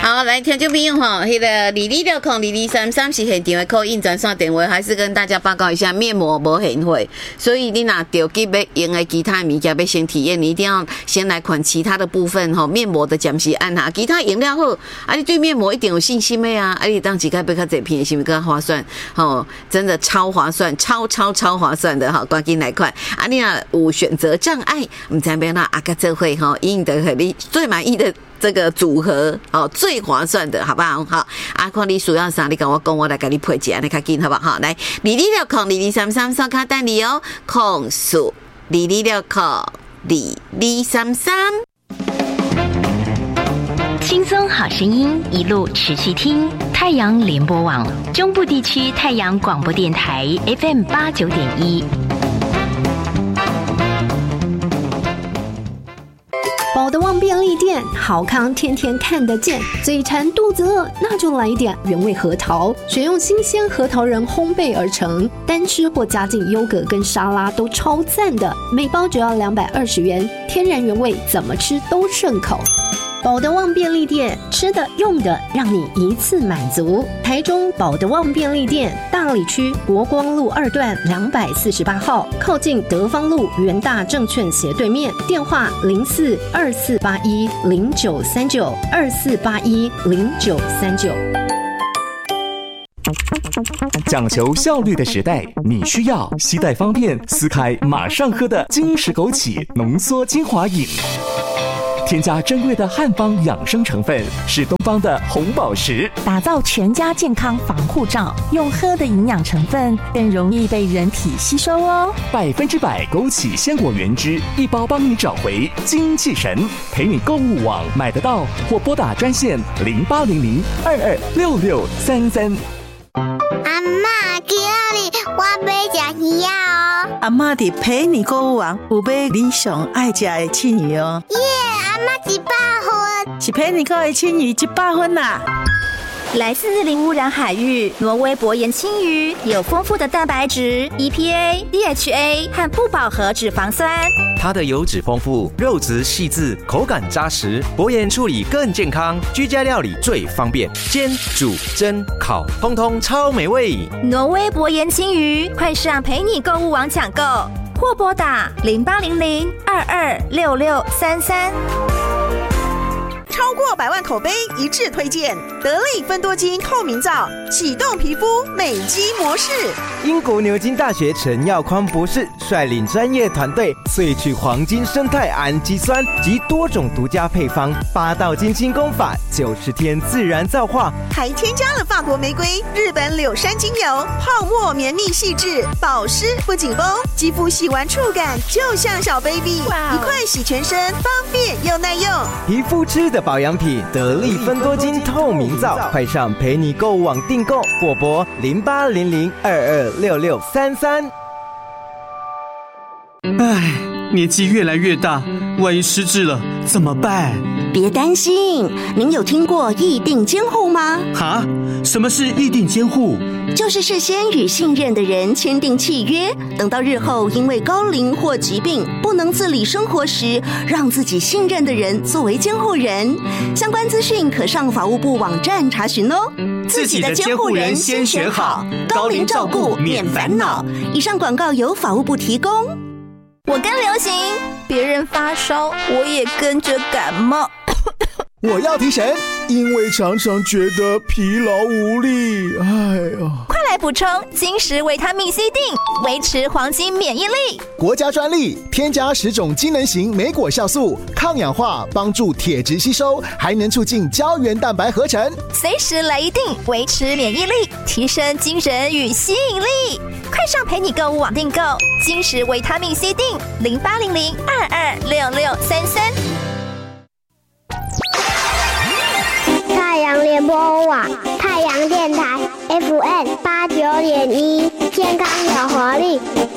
好，来听众朋友哈，那个22602233是现场的call in专线电话，还是跟大家报告一下，面膜无现货，所以你若着急要用的其他物件要先体验，你一定要先来款其他的部分哈，面膜的暂时按下，其他用了好，啊，你对面膜一定有信心的啊，啊，你当几盖要较济片，是不是更划算？哦，真的超划算，超划算的哈，赶紧来款，啊，你若有选择障碍，唔知要哪个做会哈，一定得和你最满意的。这个组合哦，最划算的，好不好？好，啊，看你需要啥，你跟我讲，我来给你配一下，你看紧好不好？来，22602233刷卡等你哦，控诉22602233。 轻松好声音，一路持续听。太阳联播网，中部地区太阳广播电台 FM89.1。 宝德旺便利店，好康天天看得见。嘴馋肚子饿，那就来一点原味核桃，选用新鲜核桃仁烘焙而成，单吃或加进优格跟沙拉都超赞的。每包只要220元，天然原味，怎么吃都顺口。宝德旺便利店，吃的用的让你一次满足。台中宝德旺便利店，大里区国光路2段248号，靠近德芳路元大证券斜对面。电话042481093924810939。 讲求效率的时代，你需要携带方便、撕开马上喝的金石枸杞浓缩精华饮。添加珍贵的汉方养生成分，是东方的红宝石， 打造全家健康防护罩。用喝的营养成分更容易被人体吸收哦。 100%枸杞鲜果原汁，一包帮你找回精气神。陪你购物网买得到，或拨打专线0800226633。 阿嬷，今日我要吃鱼哦。 阿嬷伫陪你购物网有买你上爱吃的青鱼哦。 耶，阿嬷100分， 是陪你购的青鱼100分啦。 来自零污染海域，挪威薄盐青鱼有丰富的蛋白质、EPA、DHA 和不饱和脂肪酸。 它的油脂丰富，肉质细致，口感扎实，薄盐处理更健康，居家料理最方便，煎、煮、蒸、烤，通通超美味。 挪威薄盐青鱼，快上陪你购物网抢购，或拨打0800226633。 超过100万口碑一致推荐，得力芬多精透明皂，启动皮肤美肌模式。 英国牛津大学陈耀匡博士率领专业团队萃取黄金生态氨基酸及多种独家配方，8道精心工法，90天自然皂化， 还添加了法国玫瑰、日本柳杉精油，泡沫绵密细致，保湿不紧绷，肌肤洗完触感就像小 baby， 一块洗全身，方便又耐用。 皮肤吃的保养品，得力芬多精透明皂，快上陪你购物网订购，或拨0800226633。 唉，年纪越来越大，万一失智了怎么办？ 别担心，您有听过议定监护吗？ 哈？什么是议定监护？ 就是事先与信任的人签订契约，等到日后因为高龄或疾病不能自理生活时，让自己信任的人作为监护人。相关资讯可上法务部网站查询哦。 自己的监护人先选好， 高龄照顾免烦恼。以上广告由法务部提供。 我跟流行，别人发烧，我也跟着感冒。 我要提神，因为常常觉得疲劳无力。哎呀， 快来补充金石维他命 C 锭，维持黄金免疫力。 国家专利，添加10种机能型莓果酵素，抗氧化，帮助铁质吸收，还能促进胶原蛋白合成。 随时来一锭，维持免疫力，提升精神与吸引力。快上陪你购物网订购金石维他命 C 锭，0800226633。 太阳联播网，太阳电台 FM89.1，健康有活力。